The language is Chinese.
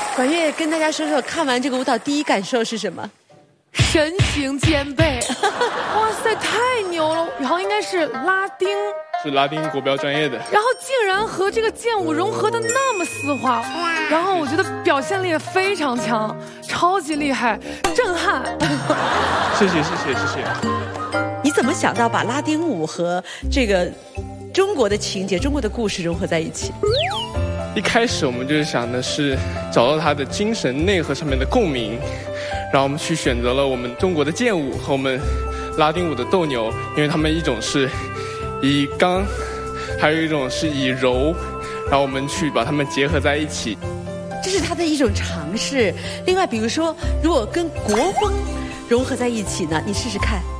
管乐跟大家说说，看完这个舞蹈第一感受是什么？ 身形兼备，哇塞，太牛了！然后应该是拉丁， 是拉丁国标专业的， 然后竟然和这个剑舞融合的那么丝滑，然后我觉得表现力也非常强，超级厉害，震撼。 谢谢。 你怎么想到把拉丁舞和这个中国的情节、中国的故事融合在一起？ 一开始我们就是想的是找到它的精神内核上面的共鸣，然后我们去选择了我们中国的剑舞和我们拉丁舞的斗牛，因为他们一种是以刚，还有一种是以柔，然后我们去把它们结合在一起。 这是他的一种尝试。另外，比如说，如果跟国风融合在一起呢，你试试看。